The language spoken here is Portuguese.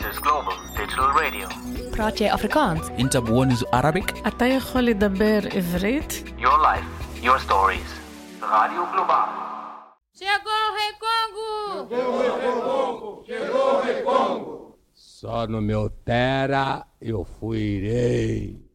is Global Digital Radio. praat jy Afrikaans? انت بونز Arabic? אתה יכול לדבר עברית? Your life, your stories. Radio Global. Chegou o Rei Congo! Só no meu terra eu fui rei.